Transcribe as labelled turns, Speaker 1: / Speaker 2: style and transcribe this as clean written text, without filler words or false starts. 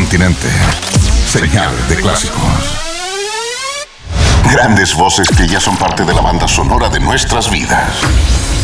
Speaker 1: continente. Señal de clásicos.
Speaker 2: Grandes voces que ya son parte de la banda sonora de nuestras vidas.